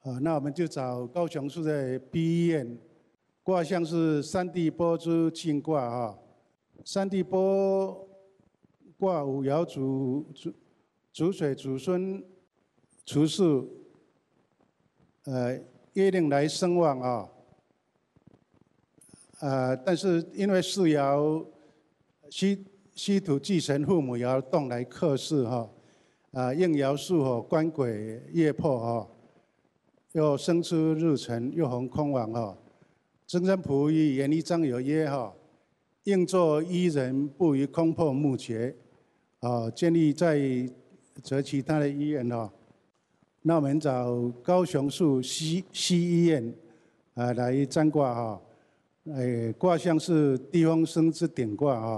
那我们就找高雄市的 B 医院，卦象是山地波之进卦啊。山地波卦有爻主水主孙处事，约令来生旺啊。但是因为世爻戌土忌神父母爻动来克世哈，应爻属火官鬼夜破哈。又生出日辰，又逢空亡哈。曾参卜于言一章有曰哈，应作伊人，不于空破木绝。建立在则其他的医院哈。那我们找高雄市西医院来占卦哈。卦象是地风生之鼎卦哈。